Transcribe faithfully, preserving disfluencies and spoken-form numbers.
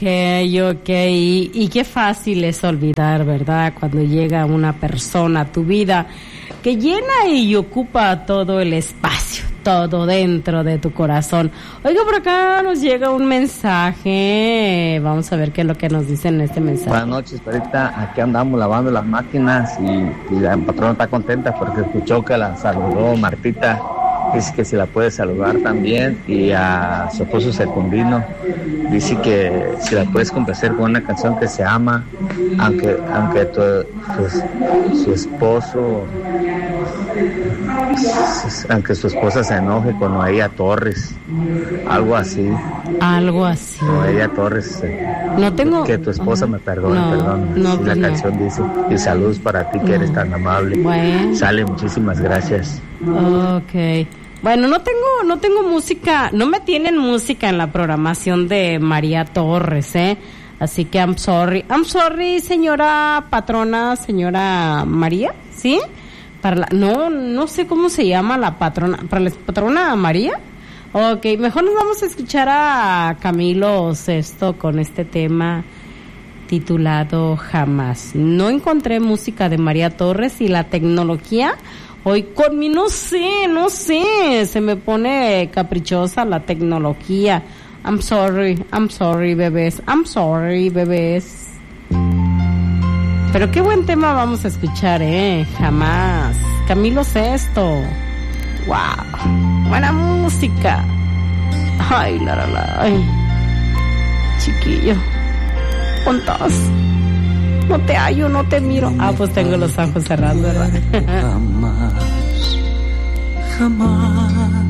ok, y, y qué fácil es olvidar, ¿verdad? Cuando llega una persona a tu vida que llena y ocupa todo el espacio, todo dentro de tu corazón. Oiga, por acá nos llega un mensaje, vamos a ver qué es lo que nos dice en este mensaje. Buenas noches, Perita, aquí andamos lavando las máquinas y, y la patrona está contenta porque escuchó que la saludó Martita. Dice que si la puede saludar también, y a su esposo Secundino dice que si la puedes complacer con una canción que se llama, aunque aunque tu, tu, su esposo aunque su esposa se enoje, con Noelia Torres, algo así. Algo así. Noelia Torres. No tengo. Que tu esposa me perdone, no, perdón. No, sí, la no. canción dice, y saludos para ti que no. eres tan amable. Bueno. Sale, muchísimas gracias. Okay. Bueno, no tengo, no tengo música, no me tienen música en la programación de María Torres, ¿eh? Así que I'm sorry, I'm sorry, señora patrona, señora María, ¿sí? Para la, no, no sé cómo se llama la patrona, para la patrona María. Okay, mejor nos vamos a escuchar a Camilo Sesto con este tema titulado Jamás. No encontré música de María Torres y la tecnología. Hoy con mi, no sé, no sé, se me pone caprichosa la tecnología. I'm sorry, I'm sorry, bebés, I'm sorry, bebés. Pero qué buen tema vamos a escuchar, eh, Jamás. Camilo Sesto. Wow, buena música. Ay, la, la, la, ay. Chiquillo, ¿dónde estás? No te hallo, no te miro. Ah, pues tengo los ojos cerrados, ¿verdad? Jamás, jamás